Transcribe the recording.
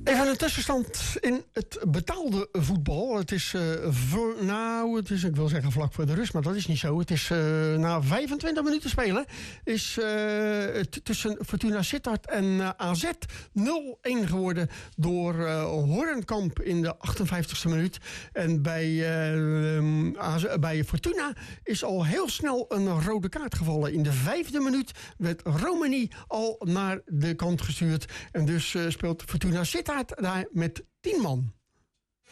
Even een tussenstand in het betaalde voetbal. Het is, ik wil zeggen vlak voor de rust, maar dat is niet zo. Het is na 25 minuten spelen. Is tussen Fortuna Sittard en AZ 0-1 geworden door Horenkamp in de 58e minuut. En bij Fortuna is al heel snel een rode kaart gevallen. In de 5e minuut werd Romani al naar de kant gestuurd. En dus speelt Fortuna Sittard daar met 10 man.